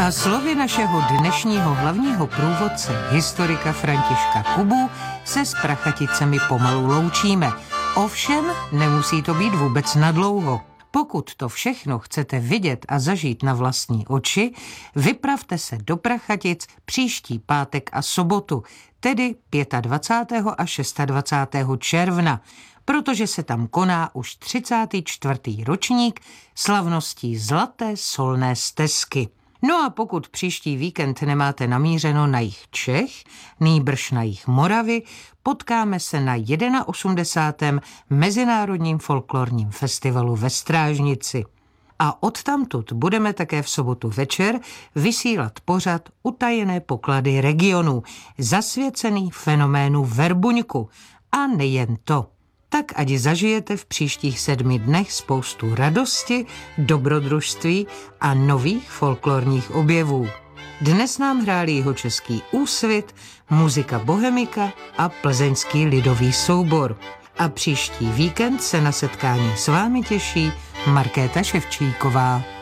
A slovy našeho dnešního hlavního průvodce, historika Františka Kubu, se s Prachaticemi pomalu loučíme. Ovšem, nemusí to být vůbec nadlouho. Pokud to všechno chcete vidět a zažít na vlastní oči, vypravte se do Prachatic příští pátek a sobotu, tedy 25. a 26. června, protože se tam koná už 34. ročník slavností Zlaté solné stezky. No a pokud příští víkend nemáte namířeno na jih Čech, nýbrž na jih Moravy, potkáme se na 81. Mezinárodním folklorním festivalu ve Strážnici. A odtamtud budeme také v sobotu večer vysílat pořad Utajené poklady regionu, zasvěcený fenoménu Verbuňku. A nejen to. Tak ať zažijete v příštích 7 dnech spoustu radosti, dobrodružství a nových folklorních objevů. Dnes nám hráli jihočeský Úsvit, muzika Bohemika a plzeňský lidový soubor. A příští víkend se na setkání s vámi těší Markéta Ševčíková.